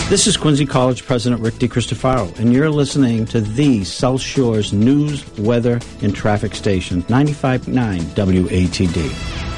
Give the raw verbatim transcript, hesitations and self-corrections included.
This is Quincy College President Rick DeCristofaro, and you're listening to the South Shore's news, weather, and traffic station, ninety-five point nine W A T D.